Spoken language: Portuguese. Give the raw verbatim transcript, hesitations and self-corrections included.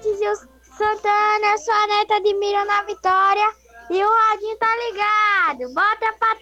noite, Gil Santana. Eu sou a neta de Miriam na Vitória. E o Rodinho tá ligado. Bota pra